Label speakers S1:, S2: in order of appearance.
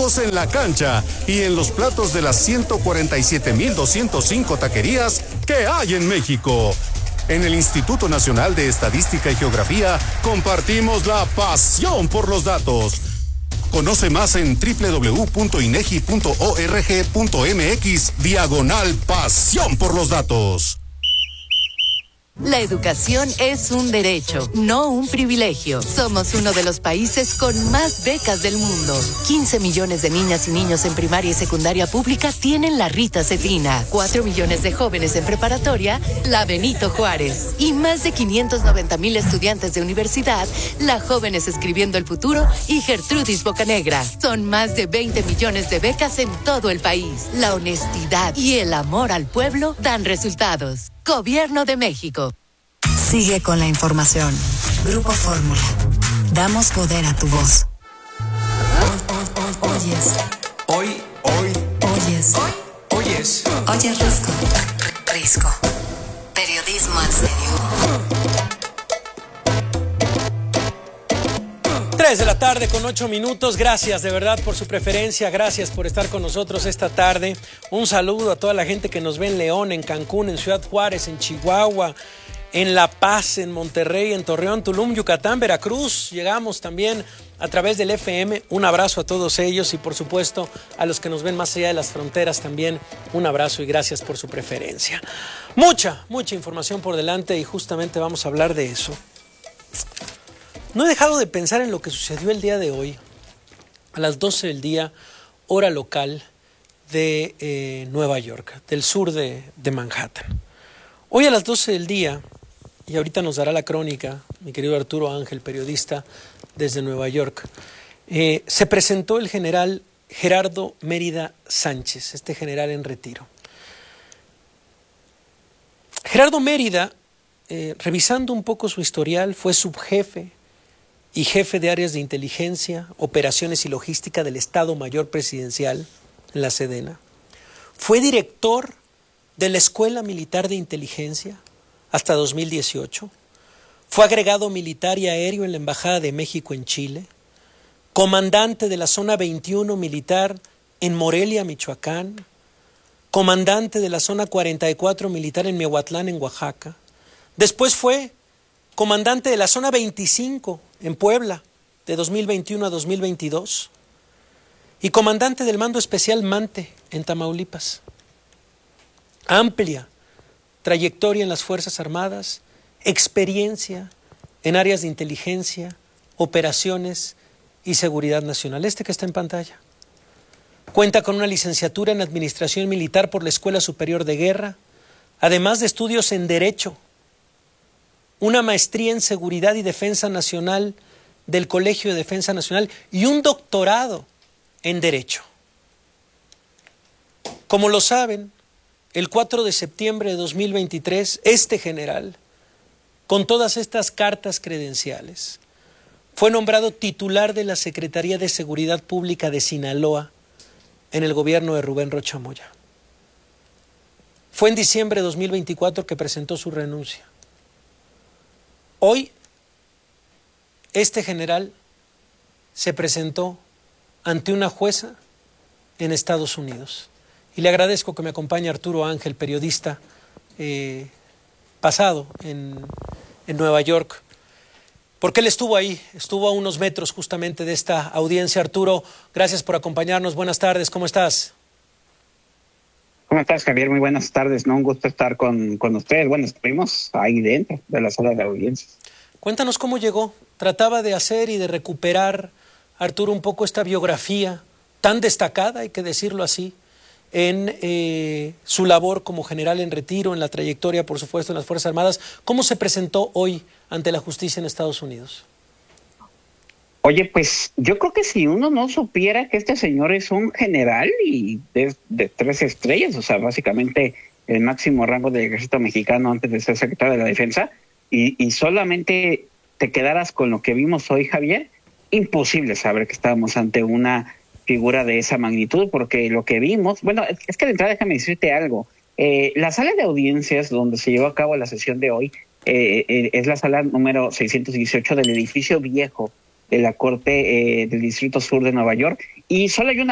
S1: tacos en la cancha y en los platos de las 147,205 taquerías que hay en México. En el Instituto Nacional de Estadística y Geografía compartimos la pasión por los datos. Conoce más en www.inegi.org.mx/pasión por los datos.
S2: La educación es un derecho, no un privilegio. Somos uno de los países con más becas del mundo. 15 millones de niñas y niños en primaria y secundaria pública tienen la Rita Cefina. 4 millones de jóvenes en preparatoria, la Benito Juárez. Y más de 590,000 estudiantes de universidad, la Jóvenes Escribiendo el Futuro y Gertrudis Bocanegra. Son más de 20 millones de becas en todo el país. La honestidad y el amor al pueblo dan resultados. Gobierno de México.
S3: Sigue con la información. Grupo Fórmula. Damos poder a tu voz. Oyes.
S4: Hoy.
S3: Oyes.
S4: Oyes.
S3: Oyes Risco. Risco. Periodismo en serio.
S5: 3:08 p.m. Gracias de verdad por su preferencia, gracias por estar con nosotros esta tarde. Un saludo a toda la gente que nos ve en León, en Cancún, en Ciudad Juárez, en Chihuahua, en La Paz, en Monterrey, en Torreón, Tulum, Yucatán, Veracruz. Llegamos también a través del FM. Un abrazo a todos ellos y por supuesto a los que nos ven más allá de las fronteras también. Un abrazo y gracias por su preferencia. Mucha información por delante y justamente vamos a hablar de eso. No he dejado de pensar en lo que sucedió el día de hoy, a las 12 del día, hora local de Nueva York, del sur de Manhattan. Hoy a las 12 del día, y ahorita nos dará la crónica, mi querido Arturo Ángel, periodista desde Nueva York, se presentó el general Gerardo Mérida Sánchez, este general en retiro. Gerardo Mérida, revisando un poco su historial, fue subjefe y jefe de áreas de inteligencia, operaciones y logística del Estado Mayor Presidencial en la Sedena. Fue director de la Escuela Militar de Inteligencia hasta 2018. Fue agregado militar y aéreo en la Embajada de México en Chile. Comandante de la Zona 21 militar en Morelia, Michoacán. Comandante de la Zona 44 militar en Miahuatlán, en Oaxaca. Después fue comandante de la Zona 25 en Puebla, de 2021 a 2022, y comandante del Mando Especial Mante, en Tamaulipas. Amplia trayectoria en las Fuerzas Armadas, experiencia en áreas de inteligencia, operaciones y seguridad nacional. Este que está en pantalla. Cuenta con una licenciatura en Administración Militar por la Escuela Superior de Guerra, además de estudios en Derecho, una maestría en Seguridad y Defensa Nacional del Colegio de Defensa Nacional y un doctorado en Derecho. Como lo saben, el 4 de septiembre de 2023, este general, con todas estas cartas credenciales, fue nombrado titular de la Secretaría de Seguridad Pública de Sinaloa en el gobierno de Rubén Rocha Moya. Fue en diciembre de 2024 que presentó su renuncia. Hoy, este general se presentó ante una jueza en Estados Unidos. Y le agradezco que me acompañe Arturo Ángel, periodista pasado en Nueva York, porque él estuvo ahí, estuvo a unos metros justamente de esta audiencia. Arturo, gracias por acompañarnos. Buenas tardes, ¿cómo estás?
S6: ¿Cómo estás, Javier? Muy buenas tardes, ¿no? Un gusto estar con ustedes. Bueno, estuvimos ahí dentro de la sala de audiencias.
S5: Cuéntanos cómo llegó. Trataba de hacer y de recuperar, Arturo, un poco esta biografía tan destacada, hay que decirlo así, en su labor como general en retiro, en la trayectoria, por supuesto, en las Fuerzas Armadas. ¿Cómo se presentó hoy ante la justicia en Estados Unidos?
S6: Oye, pues yo creo que si uno no supiera que este señor es un general y de 3 estrellas, o sea, básicamente el máximo rango del ejército mexicano antes de ser secretario de la Defensa, y solamente te quedaras con lo que vimos hoy, Javier, imposible saber que estábamos ante una figura de esa magnitud, porque lo que vimos, bueno, es que de entrada déjame decirte algo, la sala de audiencias donde se llevó a cabo la sesión de hoy es la sala número 618 del edificio viejo de la Corte del Distrito Sur de Nueva York, y solo hay una